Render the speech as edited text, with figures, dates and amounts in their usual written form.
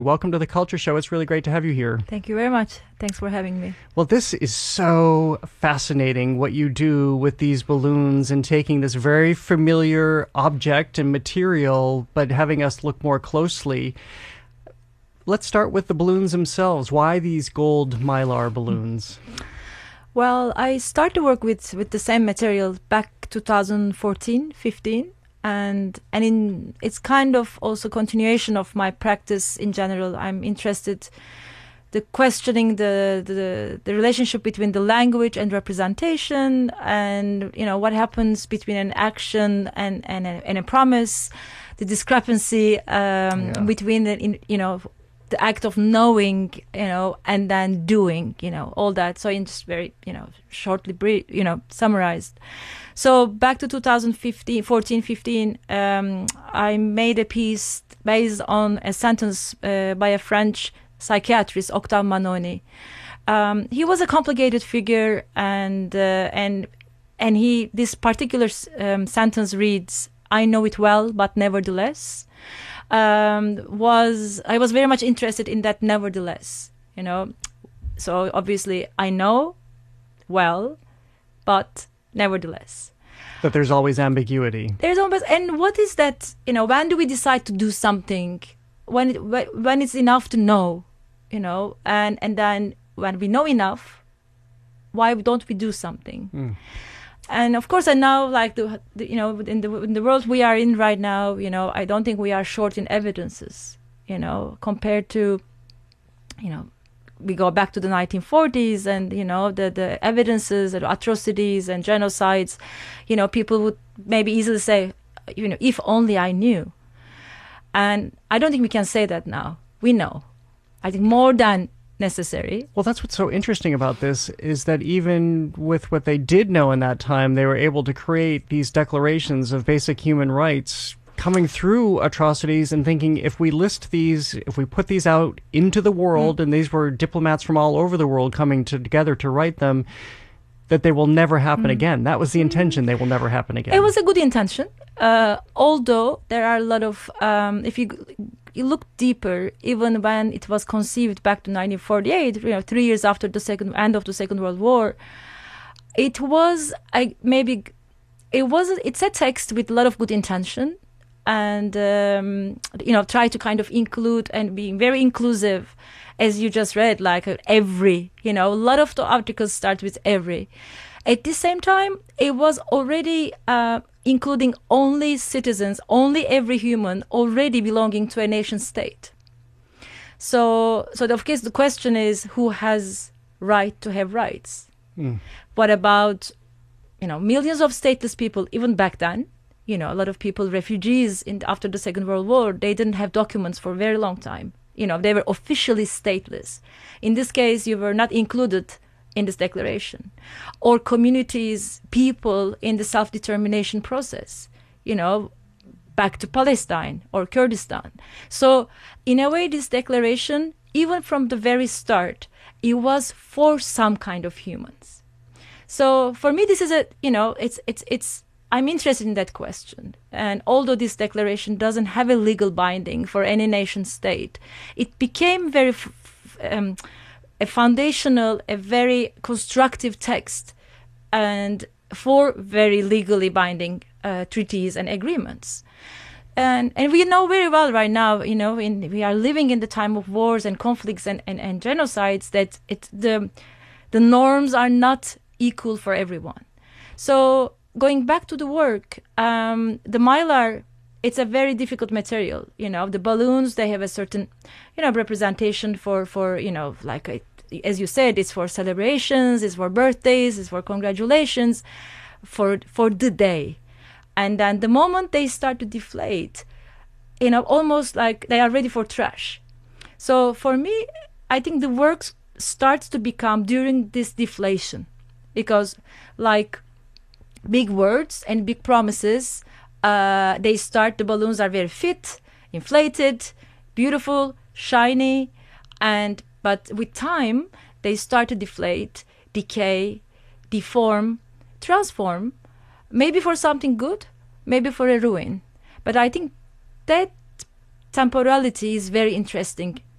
Welcome to the Culture Show. It's really great to have you here. Thank you very much. Thanks for having me. Well, this is so fascinating what you do with these balloons and taking this very familiar object and material, but having us look more closely. Let's start with the balloons themselves. Why these gold mylar balloons? Well, I started to work with the same material back 2014, 15. It's kind of also continuation of my practice in general. I'm interested the questioning the relationship between the language and representation, and what happens between an action and a promise, the discrepancy between the act of knowing, and then doing, all that. So in just very, shortly, summarized. So back to 2014, 15, I made a piece based on a sentence by a French psychiatrist, Octave Manoni. He was a complicated figure, and this particular sentence reads, "I know it well, but nevertheless." I was very much interested in that nevertheless, So obviously I know well, but nevertheless. That there's always ambiguity. There's always, and what is that, when do we decide to do something? When it's enough to know, and then when we know enough, why don't we do something? Mm. And of course, and now, like in the world we are in right now, I don't think we are short in evidences, compared to, we go back to the 1940s and, the evidences and atrocities and genocides, people would maybe easily say, if only I knew. And I don't think we can say that now. We know. I think more than necessary. Well, that's what's so interesting about this is that even with what they did know in that time, they were able to create these declarations of basic human rights coming through atrocities and thinking if we list these, if we put these out into the world, and these were diplomats from all over the world coming together to write them, that they will never happen again. That was the intention. They will never happen again. It was a good intention. Although there are a lot of, if you look deeper, even when it was conceived back to 1948, 3 years after the end of the Second World War, it's a text with a lot of good intention, and try to kind of include and being very inclusive, as you just read, like every, a lot of the articles start with every. At the same time, it was already including only citizens, only every human already belonging to a nation state. So of course the question is, who has right to have rights? What about, millions of stateless people, even back then, a lot of people, refugees after the Second World War, they didn't have documents for a very long time. They were officially stateless. In this case, you were not included in this declaration. Or communities, people in the self-determination process, back to Palestine or Kurdistan. So in a way, this declaration, even from the very start, it was for some kind of humans. So for me, this is I'm interested in that question. And although this declaration doesn't have a legal binding for any nation state, it became very a foundational, a very constructive text, and for very legally binding treaties and agreements. And we know very well right now, we are living in the time of wars and conflicts and genocides, that the norms are not equal for everyone. So going back to the work, the mylar, it's a very difficult material. The balloons, they have a certain, representation for as you said, it's for celebrations, it's for birthdays, it's for congratulations, for the day. And then the moment they start to deflate, almost like they are ready for trash. So for me, I think the work starts to become during this deflation, because like big words and big promises, the balloons are very fit, inflated, beautiful, shiny, but with time, they start to deflate, decay, deform, transform, maybe for something good, maybe for a ruin. But I think that temporality is very interesting